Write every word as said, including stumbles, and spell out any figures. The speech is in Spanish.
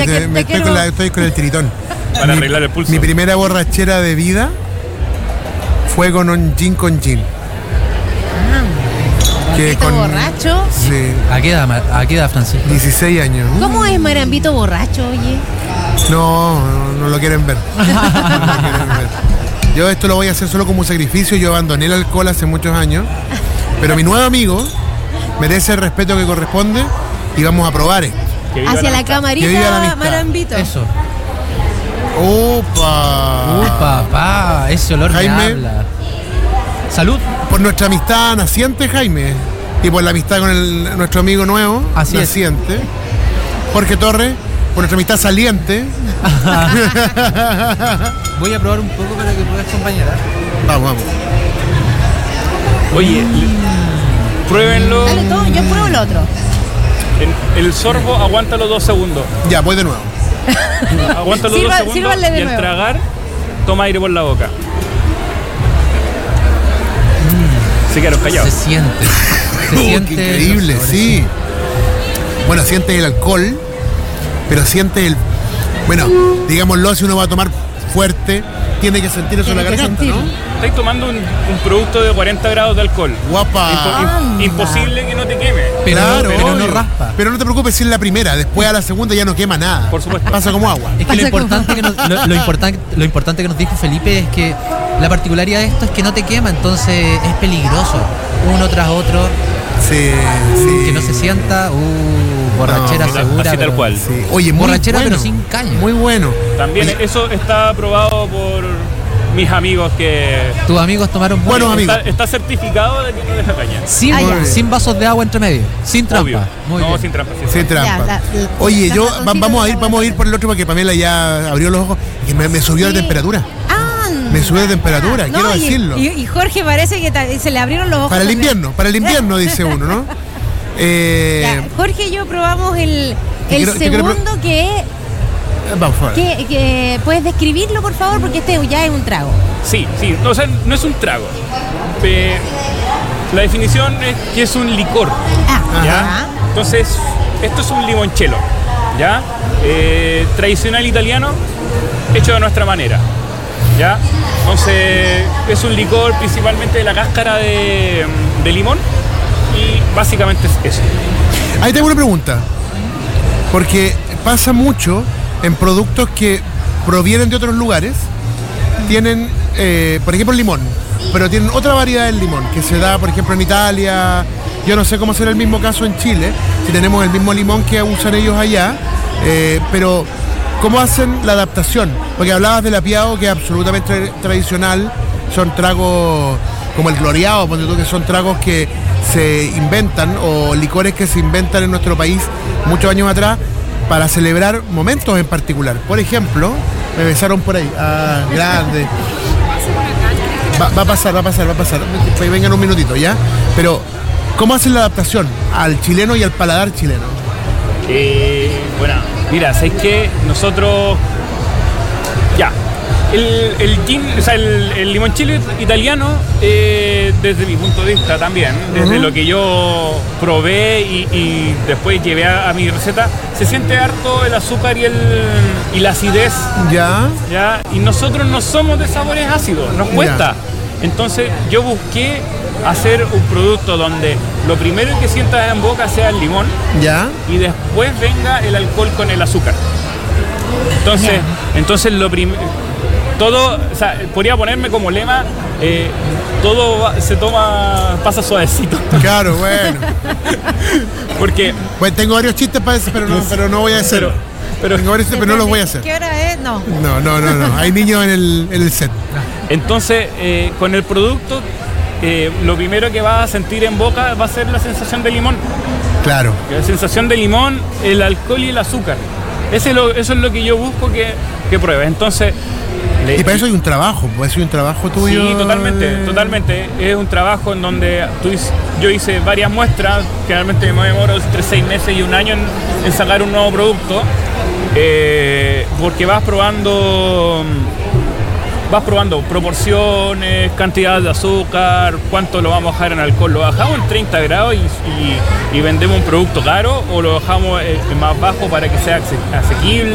te, te, me te estoy, con la, estoy con el tiritón. Para mi, arreglar el pulso. Mi primera borrachera de vida fue con un gin con gin. Marambito con, borracho. Sí. ¿A qué edad, a qué edad, Francisco? dieciséis años. ¿Cómo es Marambito borracho, oye? No, no, no lo quieren ver. No lo quieren ver. Yo esto lo voy a hacer solo como un sacrificio. Yo abandoné el alcohol hace muchos años. Pero mi nuevo amigo merece el respeto que corresponde y vamos a probar esto. Hacia la, la camarita, Marambito. Eso. ¡Opa! ¡Uh, papá! Ese olor Jaime. me habla. Salud. Por nuestra amistad naciente, Jaime. Y por la amistad con el, nuestro amigo nuevo, Así naciente. Es. Jorge Torres, por nuestra amistad saliente. Voy a probar un poco para que puedas acompañar. Vamos, vamos. Oye, pruébenlo. Dale todo, yo pruebo el otro. En el sorbo, aguántalo dos segundos. Ya, voy de nuevo. Aguántalo Sirva, dos segundos sírvanle de y al nuevo. tragar, toma aire por la boca. Mm. Se quedaron callados. Se siente. Se Uh, siente. qué increíble, los sí. Bueno, sientes el alcohol, pero sientes el... Bueno, digámoslo, si uno va a tomar fuerte, tiene que sentir eso en la Tiene que garganta, sentirlo. ¿no? Estáis tomando un, un producto de cuarenta grados de alcohol. Guapa. Impo- imposible que no te queme. Pero, Claro, pero no obvio. raspa. Pero no te preocupes si es la primera, después a la segunda ya no quema nada. Por supuesto. Pasa como agua. Es que lo Pasa como- importante que, nos, lo, lo importante, lo importante que nos dijo Felipe es que la particularidad de esto es que no te quema, entonces es peligroso. Uno tras otro, Sí, sí. que no se sienta, uh, borrachera No, segura. así tal pero- cual. Sí. Oye, muy Borrachera, bueno. pero sin caña. Muy bueno. También Oye, eso está aprobado por mis amigos que... Tus amigos tomaron muy Buenos bien. amigos. Está, está certificado de que no deja caña. Sin, Ah, ya. sin vasos de agua entre medio, sin trampa. Obvio. Muy no, bien. sin trampa. Sin Sin trampa. trampa. Ya, la- la- Oye, la yo ratoncita va- vamos a de ir, la vamos a ir por el otro porque Pamela ya abrió los ojos y me, me subió Sí. la temperatura. Ah, Me subió la temperatura, no, quiero y- decirlo. Y, y Jorge parece que ta- se le abrieron los ojos. Para el también. invierno, para el invierno dice uno, ¿no? Eh, Ya, Jorge y yo probamos el, Te el quiero- te quiero pro- segundo que, vamos, por favor. que, que puedes describirlo, por favor, porque este ya es un trago. Sí, sí. No, o sea, no es un trago. Eh, la definición es que es un licor. Ah, ¿Ya? ajá. Entonces, esto es un limoncello, ¿ya? Eh, tradicional italiano, hecho de nuestra manera, ¿ya? Entonces, es un licor principalmente de la cáscara de, de limón y básicamente es eso. Ahí tengo una pregunta. Porque pasa mucho en productos que provienen de otros lugares. Tienen, eh, por ejemplo, el limón. Pero tienen otra variedad del limón que se da, por ejemplo, en Italia. Yo no sé cómo será el mismo caso en Chile. Si tenemos el mismo limón que usan ellos allá. Eh, pero, ¿cómo hacen la adaptación? Porque hablabas del apiado, que es absolutamente tra- tradicional. Son tragos como el gloriado, ponte tú, que son tragos que se inventan o licores que se inventan en nuestro país muchos años atrás para celebrar momentos en particular. Por ejemplo, me besaron por ahí. Ah, grande. Va, va a pasar, va a pasar, va a pasar. Pues vengan un minutito, ¿ya? Pero, ¿cómo hacen la adaptación al chileno y al paladar chileno? Eh, bueno, mira, ¿sabes qué? Nosotros... Ya. El, el gin, o sea, el, el limoncello italiano, eh, desde mi punto de vista también, desde Ujú. lo que yo probé y, y después llevé a, a mi receta, se siente harto el azúcar y, el, y la acidez, ¿Ya? ¿ya? Y nosotros no somos de sabores ácidos, nos cuesta. Entonces yo busqué hacer un producto donde lo primero que sientas en boca sea el limón, ¿Ya? y después venga el alcohol con el azúcar. Entonces, Bien. entonces lo primero, todo, o sea, podría ponerme como lema, eh, todo va- se toma, pasa suavecito. Claro, bueno. Porque, Pues tengo varios chistes para eso, pero no, pero no voy a hacer. pero, pero Tengo varios chistes, pero no los voy a hacer. ¿Qué hora es? No. No, no, no, no. Hay niños en el, en el set. entonces, eh, con el producto, eh, lo primero que vas a sentir en boca va a ser la sensación de limón. Claro. La sensación de limón, el alcohol y el azúcar. Ese es lo, eso es lo que yo busco que, que pruebes. Entonces, le- Y para eso hay un trabajo, pues hay un trabajo tuyo. Sí, totalmente, totalmente. Es un trabajo en donde tú hice- yo hice varias muestras, generalmente me demoro entre seis meses y un año en, en sacar un nuevo producto, eh, porque vas probando, vas probando proporciones, cantidad de azúcar, cuánto lo vamos a bajar en alcohol. Lo bajamos en treinta grados y, y- y vendemos un producto caro, o lo bajamos eh, más bajo para que sea ase- asequible.